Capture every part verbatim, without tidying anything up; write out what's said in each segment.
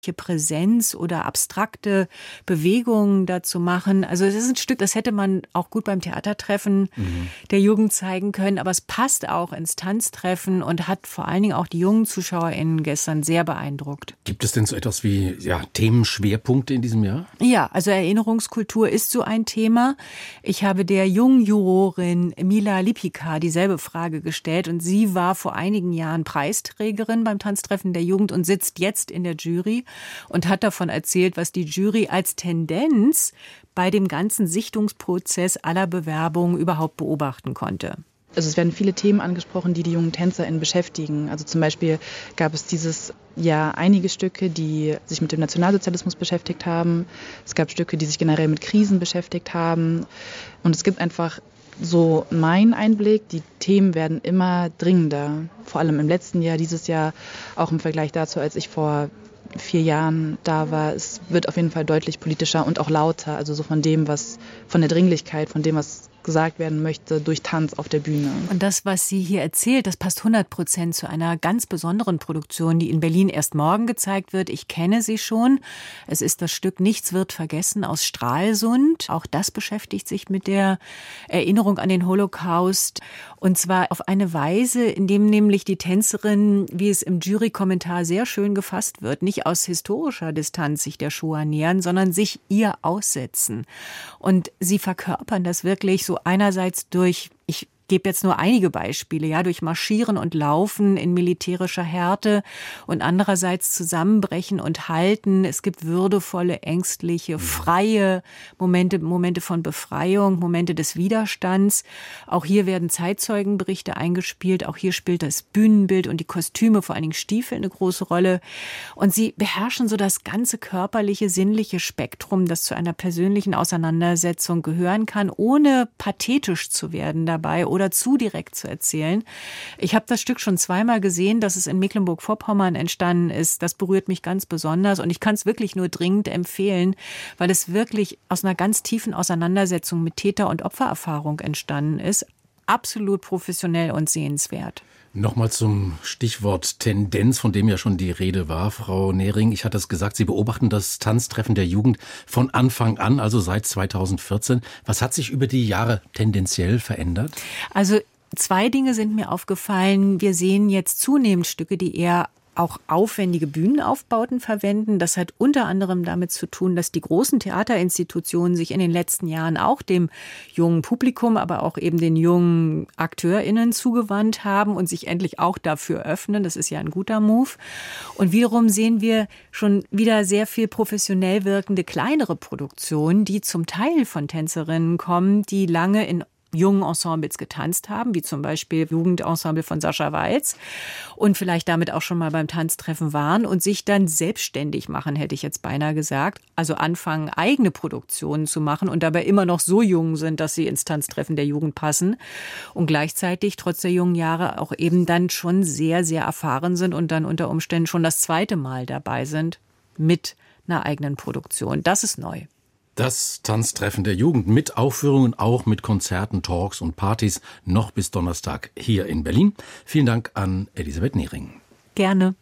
Präsenz oder abstrakte Bewegungen dazu machen. Also es ist ein Stück, das hätte man auch gut beim Theatertreffen mhm. der Jugend zeigen können, aber es passt auch ins Tanztreffen und hat vor allen Dingen auch die jungen ZuschauerInnen gestern sehr beeindruckt. Gibt es denn so etwas wie ja, Themenschwerpunkte in diesem Jahr? Ja, also Erinnerungskultur ist so ein Thema. Ich habe der jungen Jurorin Mila Lipika dieselbe Frage gestellt und sie war vor einigen Jahren Preisträgerin beim Tanztreffen der Jugend und sitzt jetzt in der Jury und hat davon erzählt, was die Jury als Tendenz bei dem ganzen Sichtungsprozess aller Bewerbungen überhaupt beobachten konnte. Also es werden viele Themen angesprochen, die die jungen TänzerInnen beschäftigen. Also zum Beispiel gab es dieses Jahr einige Stücke, die sich mit dem Nationalsozialismus beschäftigt haben. Es gab Stücke, die sich generell mit Krisen beschäftigt haben. Und es gibt einfach so meinen Einblick, die Themen werden immer dringender. Vor allem im letzten Jahr, dieses Jahr, auch im Vergleich dazu, als ich vor vier Jahren da war. Es wird auf jeden Fall deutlich politischer und auch lauter. Also so von dem, was, von der Dringlichkeit, von dem, was gesagt werden möchte, durch Tanz auf der Bühne. Und das, was sie hier erzählt, das passt hundert Prozent zu einer ganz besonderen Produktion, die in Berlin erst morgen gezeigt wird. Ich kenne sie schon. Es ist das Stück Nichts wird vergessen aus Stralsund. Auch das beschäftigt sich mit der Erinnerung an den Holocaust. Und zwar auf eine Weise, in dem nämlich die Tänzerin, wie es im Jurykommentar sehr schön gefasst wird, nicht aus historischer Distanz sich der Shoah nähern, sondern sich ihr aussetzen. Und sie verkörpern das wirklich so einerseits durch, ich gebe jetzt nur einige Beispiele, ja, durch Marschieren und Laufen in militärischer Härte und andererseits Zusammenbrechen und Halten. Es gibt würdevolle, ängstliche, freie Momente, Momente von Befreiung, Momente des Widerstands. Auch hier werden Zeitzeugenberichte eingespielt. Auch hier spielt das Bühnenbild und die Kostüme, vor allen Dingen Stiefel, eine große Rolle. Und sie beherrschen so das ganze körperliche, sinnliche Spektrum, das zu einer persönlichen Auseinandersetzung gehören kann, ohne pathetisch zu werden dabei oder zu direkt zu erzählen. Ich habe das Stück schon zweimal gesehen, dass es in Mecklenburg-Vorpommern entstanden ist. Das berührt mich ganz besonders und ich kann es wirklich nur dringend empfehlen, weil es wirklich aus einer ganz tiefen Auseinandersetzung mit Täter- und Opfererfahrung entstanden ist. Absolut professionell und sehenswert. Nochmal zum Stichwort Tendenz, von dem ja schon die Rede war, Frau Nehring. Ich hatte es gesagt, Sie beobachten das Tanztreffen der Jugend von Anfang an, also seit zweitausendvierzehn. Was hat sich über die Jahre tendenziell verändert? Also zwei Dinge sind mir aufgefallen. Wir sehen jetzt zunehmend Stücke, die eher auch aufwendige Bühnenaufbauten verwenden. Das hat unter anderem damit zu tun, dass die großen Theaterinstitutionen sich in den letzten Jahren auch dem jungen Publikum, aber auch eben den jungen AkteurInnen zugewandt haben und sich endlich auch dafür öffnen. Das ist ja ein guter Move. Und wiederum sehen wir schon wieder sehr viel professionell wirkende kleinere Produktionen, die zum Teil von Tänzerinnen kommen, die lange in jungen Ensembles getanzt haben, wie zum Beispiel Jugendensemble von Sascha Walz und vielleicht damit auch schon mal beim Tanztreffen waren und sich dann selbstständig machen, hätte ich jetzt beinahe gesagt. Also anfangen, eigene Produktionen zu machen und dabei immer noch so jung sind, dass sie ins Tanztreffen der Jugend passen und gleichzeitig trotz der jungen Jahre auch eben dann schon sehr, sehr erfahren sind und dann unter Umständen schon das zweite Mal dabei sind mit einer eigenen Produktion. Das ist neu. Das Tanztreffen der Jugend mit Aufführungen, auch mit Konzerten, Talks und Partys, noch bis Donnerstag hier in Berlin. Vielen Dank an Elisabeth Nehring. Gerne.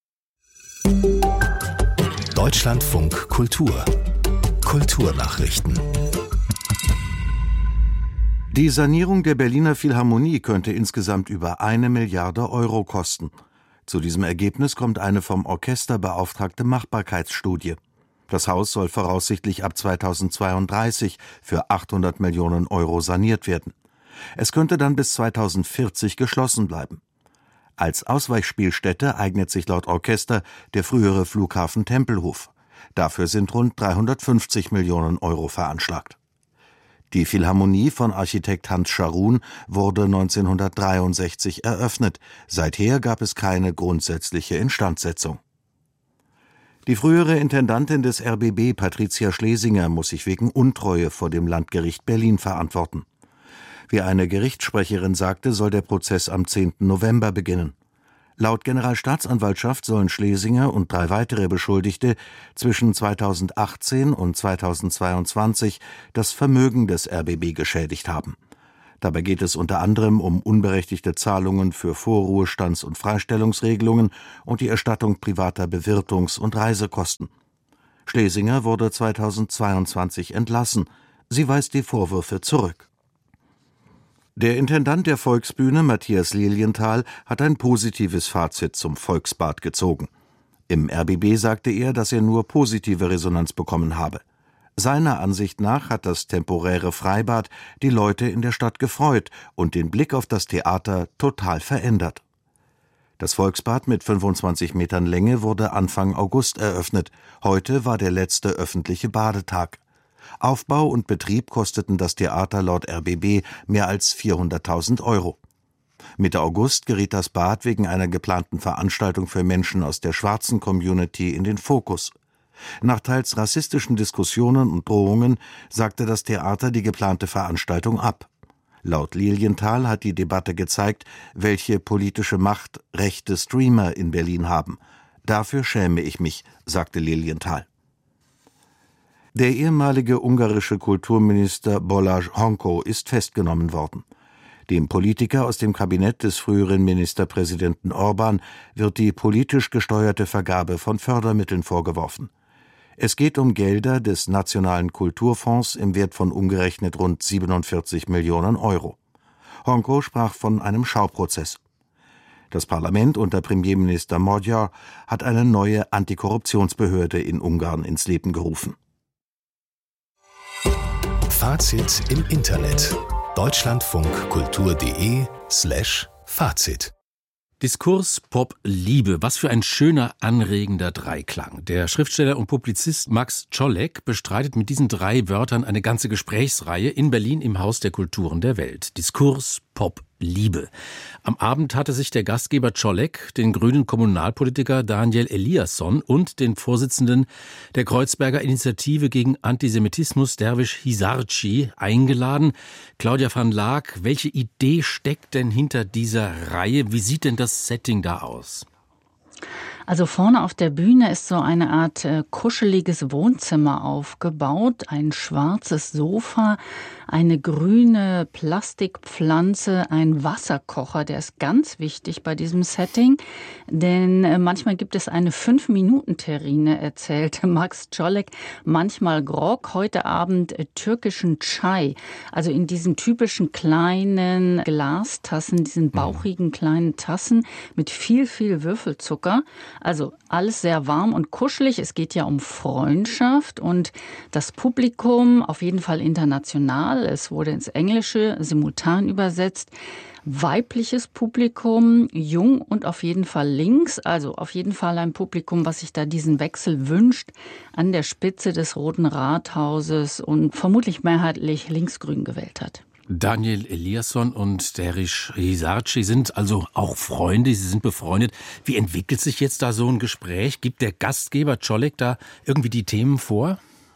Deutschlandfunk Kultur. Kulturnachrichten. Die Sanierung der Berliner Philharmonie könnte insgesamt über eine Milliarde Euro kosten. Zu diesem Ergebnis kommt eine vom Orchester beauftragte Machbarkeitsstudie. Das Haus soll voraussichtlich ab zweitausendzweiunddreißig für achthundert Millionen Euro saniert werden. Es könnte dann bis zweitausendvierzig geschlossen bleiben. Als Ausweichspielstätte eignet sich laut Orchester der frühere Flughafen Tempelhof. Dafür sind rund dreihundertfünfzig Millionen Euro veranschlagt. Die Philharmonie von Architekt Hans Scharoun wurde neunzehnhundertdreiundsechzig eröffnet. Seither gab es keine grundsätzliche Instandsetzung. Die frühere Intendantin des R B B, Patricia Schlesinger, muss sich wegen Untreue vor dem Landgericht Berlin verantworten. Wie eine Gerichtssprecherin sagte, soll der Prozess am zehnten November beginnen. Laut Generalstaatsanwaltschaft sollen Schlesinger und drei weitere Beschuldigte zwischen zweitausendachtzehn und zweitausendzweiundzwanzig das Vermögen des R B B geschädigt haben. Dabei geht es unter anderem um unberechtigte Zahlungen für Vorruhestands- und Freistellungsregelungen und die Erstattung privater Bewirtungs- und Reisekosten. Schlesinger wurde zweitausendzweiundzwanzig entlassen. Sie weist die Vorwürfe zurück. Der Intendant der Volksbühne, Matthias Lilienthal, hat ein positives Fazit zum Volksbad gezogen. Im R B B sagte er, dass er nur positive Resonanz bekommen habe. Seiner Ansicht nach hat das temporäre Freibad die Leute in der Stadt gefreut und den Blick auf das Theater total verändert. Das Volksbad mit fünfundzwanzig Metern Länge wurde Anfang August eröffnet. Heute war der letzte öffentliche Badetag. Aufbau und Betrieb kosteten das Theater laut R B B mehr als vierhunderttausend Euro. Mitte August geriet das Bad wegen einer geplanten Veranstaltung für Menschen aus der schwarzen Community in den Fokus. Nach teils rassistischen Diskussionen und Drohungen sagte das Theater die geplante Veranstaltung ab. Laut Lilienthal hat die Debatte gezeigt, welche politische Macht rechte Streamer in Berlin haben. Dafür schäme ich mich, sagte Lilienthal. Der ehemalige ungarische Kulturminister Balázs Honko ist festgenommen worden. Dem Politiker aus dem Kabinett des früheren Ministerpräsidenten Orbán wird die politisch gesteuerte Vergabe von Fördermitteln vorgeworfen. Es geht um Gelder des Nationalen Kulturfonds im Wert von umgerechnet rund siebenundvierzig Millionen Euro. Honko sprach von einem Schauprozess. Das Parlament unter Premierminister Magyar hat eine neue Antikorruptionsbehörde in Ungarn ins Leben gerufen. Fazit im Internet. deutschlandfunkkultur.de slash Fazit. Diskurs, Pop, Liebe. Was für ein schöner, anregender Dreiklang. Der Schriftsteller und Publizist Max Czolek bestreitet mit diesen drei Wörtern eine ganze Gesprächsreihe in Berlin im Haus der Kulturen der Welt. Diskurs, Pop, Liebe. Am Abend hatte sich der Gastgeber Czolek den grünen Kommunalpolitiker Daniel Eliasson und den Vorsitzenden der Kreuzberger Initiative gegen Antisemitismus Derviş Hisarci eingeladen. Claudia van Laak, welche Idee steckt denn hinter dieser Reihe? Wie sieht denn das Setting da aus? Also vorne auf der Bühne ist so eine Art äh, kuscheliges Wohnzimmer aufgebaut, ein schwarzes Sofa, eine grüne Plastikpflanze, ein Wasserkocher, der ist ganz wichtig bei diesem Setting, denn äh, manchmal gibt es eine fünf-Minuten-Terrine, erzählte Max Czolek, manchmal Grog, heute Abend äh, türkischen Chai, also in diesen typischen kleinen Glastassen, diesen bauchigen kleinen Tassen mit viel, viel Würfelzucker. Also alles sehr warm und kuschelig. Es geht ja um Freundschaft und das Publikum auf jeden Fall international. Es wurde ins Englische simultan übersetzt. Weibliches Publikum, jung und auf jeden Fall links. Also auf jeden Fall ein Publikum, was sich da diesen Wechsel wünscht an der Spitze des Roten Rathauses und vermutlich mehrheitlich linksgrün gewählt hat. Daniel Eliasson und Derviş Hisarci sind also auch Freunde, sie sind befreundet. Wie entwickelt sich jetzt da so ein Gespräch? Gibt der Gastgeber Czolek da irgendwie die Themen vor?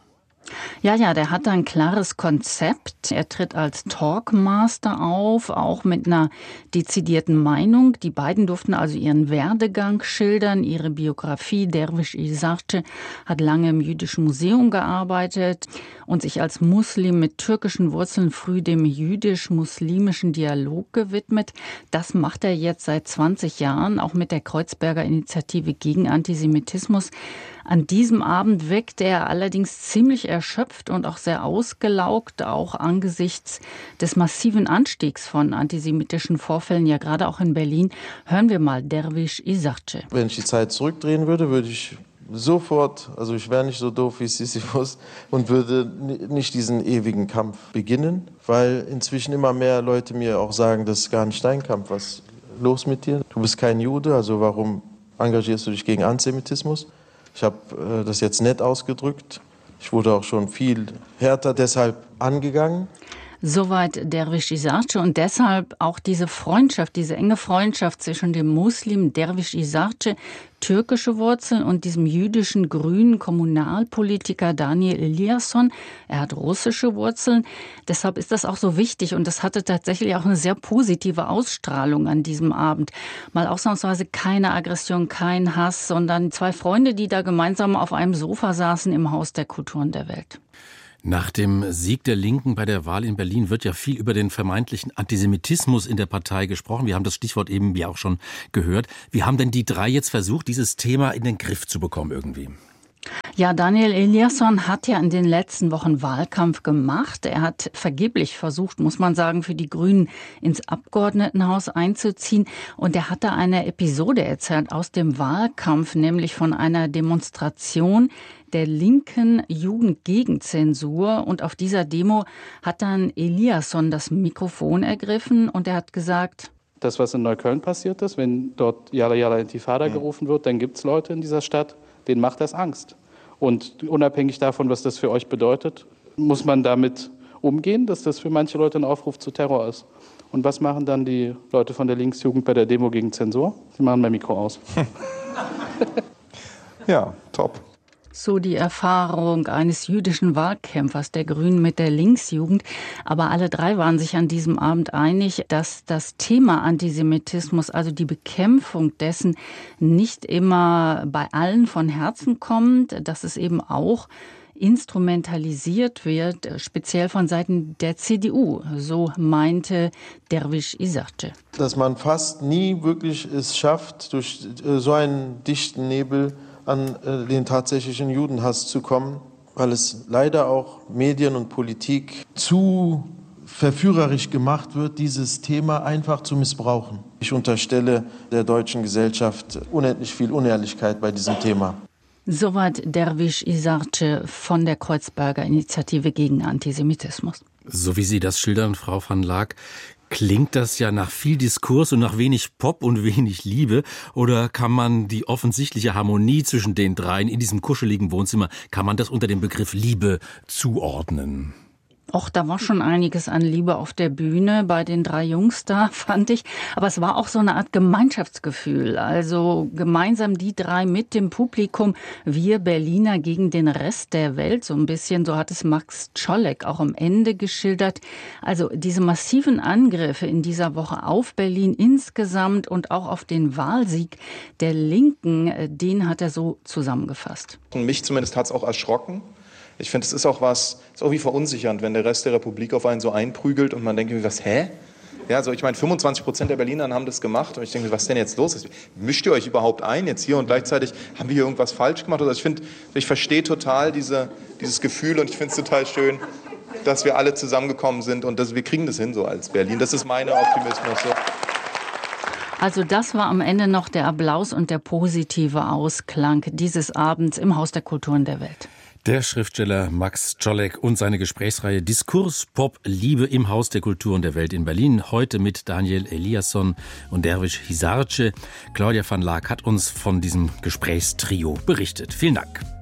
Ja, ja, der hat ein klares Konzept. Er tritt als Talkmaster auf, auch mit einer dezidierten Meinung. Die beiden durften also ihren Werdegang schildern, ihre Biografie. Derviş Hisarci hat lange im Jüdischen Museum gearbeitet und sich als Muslim mit türkischen Wurzeln früh dem jüdisch-muslimischen Dialog gewidmet. Das macht er jetzt seit zwanzig Jahren, auch mit der Kreuzberger Initiative gegen Antisemitismus. An diesem Abend wirkte er allerdings ziemlich erschöpft und auch sehr ausgelaugt, auch angesichts des massiven Anstiegs von antisemitischen Vorfällen, ja gerade auch in Berlin. Hören wir mal Derviş Hisarci. Wenn ich die Zeit zurückdrehen würde, würde ich sofort, also ich wäre nicht so doof wie Sisyphus und würde nicht diesen ewigen Kampf beginnen, weil inzwischen immer mehr Leute mir auch sagen, das ist gar nicht dein Kampf, was ist los mit dir? Du bist kein Jude, also warum engagierst du dich gegen Antisemitismus? Ich habe äh, das jetzt nett ausgedrückt. Ich wurde auch schon viel härter deshalb angegangen. Soweit Derviş Hisarci und deshalb auch diese Freundschaft, diese enge Freundschaft zwischen dem Muslim Derviş Hisarci, türkische Wurzeln, und diesem jüdischen grünen Kommunalpolitiker Daniel Eliasson. Er hat russische Wurzeln. Deshalb ist das auch so wichtig und das hatte tatsächlich auch eine sehr positive Ausstrahlung an diesem Abend. Mal ausnahmsweise keine Aggression, kein Hass, sondern zwei Freunde, die da gemeinsam auf einem Sofa saßen im Haus der Kulturen der Welt. Nach dem Sieg der Linken bei der Wahl in Berlin wird ja viel über den vermeintlichen Antisemitismus in der Partei gesprochen. Wir haben das Stichwort eben ja auch schon gehört. Wie haben denn die drei jetzt versucht, dieses Thema in den Griff zu bekommen irgendwie? Ja, Daniel Eliasson hat ja in den letzten Wochen Wahlkampf gemacht. Er hat vergeblich versucht, muss man sagen, für die Grünen ins Abgeordnetenhaus einzuziehen. Und er hat da eine Episode erzählt aus dem Wahlkampf, nämlich von einer Demonstration der linken Jugend gegen Zensur. Und auf dieser Demo hat dann Eliasson das Mikrofon ergriffen und er hat gesagt: Das, was in Neukölln passiert ist, wenn dort Yalla Yalla Intifada gerufen wird, dann gibt es Leute in dieser Stadt, denen macht das Angst. Und unabhängig davon, was das für euch bedeutet, muss man damit umgehen, dass das für manche Leute ein Aufruf zu Terror ist. Und was machen dann die Leute von der Linksjugend bei der Demo gegen Zensur? Sie machen mein Mikro aus. Ja, top. So die Erfahrung eines jüdischen Wahlkämpfers der Grünen mit der Linksjugend. Aber alle drei waren sich an diesem Abend einig, dass das Thema Antisemitismus, also die Bekämpfung dessen, nicht immer bei allen von Herzen kommt, dass es eben auch instrumentalisiert wird, speziell von Seiten der C D U, so meinte Derviş İzerce. Dass man fast nie wirklich es schafft, durch so einen dichten Nebel an äh, den tatsächlichen Judenhass zu kommen, weil es leider auch Medien und Politik zu verführerisch gemacht wird, dieses Thema einfach zu missbrauchen. Ich unterstelle der deutschen Gesellschaft unendlich viel Unehrlichkeit bei diesem Thema. Soweit Derviş İzerce von der Kreuzberger Initiative gegen Antisemitismus. So wie Sie das schildern, Frau van Laak, klingt das ja nach viel Diskurs und nach wenig Pop und wenig Liebe? Oder kann man die offensichtliche Harmonie zwischen den dreien in diesem kuscheligen Wohnzimmer, kann man das unter dem Begriff Liebe zuordnen? Och, da war schon einiges an Liebe auf der Bühne bei den drei Jungs da, fand ich. Aber es war auch so eine Art Gemeinschaftsgefühl. Also gemeinsam die drei mit dem Publikum, wir Berliner gegen den Rest der Welt. So ein bisschen, so hat es Max Czolek auch am Ende geschildert. Also diese massiven Angriffe in dieser Woche auf Berlin insgesamt und auch auf den Wahlsieg der Linken, den hat er so zusammengefasst. Mich zumindest hat es auch erschrocken. Ich finde, es ist auch was, ist irgendwie verunsichernd, wenn der Rest der Republik auf einen so einprügelt und man denkt, was, hä? Ja, also ich meine, fünfundzwanzig Prozent der Berliner haben das gemacht und ich denke, was ist denn jetzt los? Mischt ihr euch überhaupt ein jetzt hier und gleichzeitig haben wir hier irgendwas falsch gemacht? Also ich finde, ich verstehe total diese, dieses Gefühl und ich finde es total schön, dass wir alle zusammengekommen sind und dass wir kriegen das hin so als Berlin. Das ist mein Optimismus. So. Also das war am Ende noch der Applaus und der positive Ausklang dieses Abends im Haus der Kulturen der Welt. Der Schriftsteller Max Czolek und seine Gesprächsreihe Diskurs, Pop, Liebe im Haus der Kulturen der Welt in Berlin. Heute mit Daniel Eliasson und Derviş İzerce. Claudia van Laak hat uns von diesem Gesprächstrio berichtet. Vielen Dank.